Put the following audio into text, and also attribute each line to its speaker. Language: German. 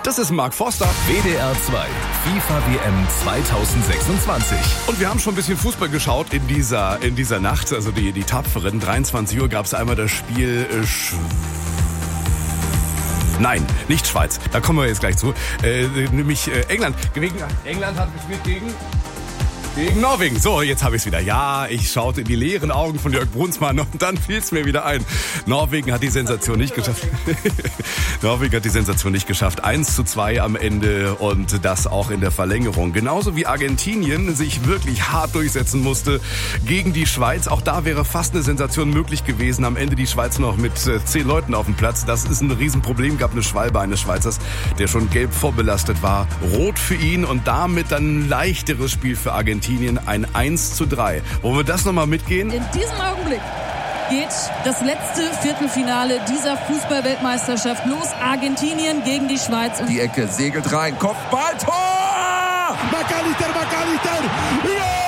Speaker 1: Das ist Mark Forster.
Speaker 2: WDR 2, FIFA WM 2026.
Speaker 1: Und wir haben schon ein bisschen Fußball geschaut in dieser Nacht, also die Tapferen. 23 Uhr gab es einmal das Spiel Nein, nicht Schweiz. Da kommen wir jetzt gleich zu. Nämlich England. England hat gespielt gegen Norwegen. So, jetzt habe ich es wieder. Ja, ich schaute in die leeren Augen von Jörg Brunsmann und dann fiel es mir wieder ein. Norwegen hat die Sensation nicht geschafft. 1:2 am Ende und das auch in der Verlängerung. Genauso wie Argentinien sich wirklich hart durchsetzen musste gegen die Schweiz. Auch da wäre fast eine Sensation möglich gewesen. Am Ende die Schweiz noch mit 10 Leuten auf dem Platz. Das ist ein Riesenproblem. Gab eine Schwalbe eines Schweizers, der schon gelb vorbelastet war. Rot für ihn und damit dann ein leichteres Spiel für Argentinien. Ein 1:3. Wollen wir das nochmal mitgehen?
Speaker 3: In diesem Augenblick geht das letzte Viertelfinale dieser Fußball-Weltmeisterschaft los. Argentinien gegen die Schweiz.
Speaker 4: Die Ecke segelt rein. Kopfball, Tor!
Speaker 5: McAllister! Ja!